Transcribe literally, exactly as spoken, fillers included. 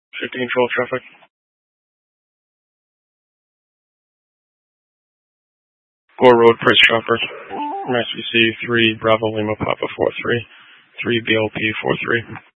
fifteen twelve traffic. Gore Road, Price Chopper. M S V C three Bravo Lima Papa four three. three B L P four three.